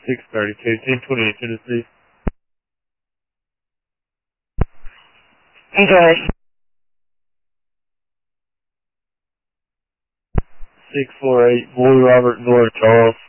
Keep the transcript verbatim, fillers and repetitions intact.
six thirty-two, Team twenty-eight, Tennessee. Enjoy. six four eight, Boy Robert, North Charles.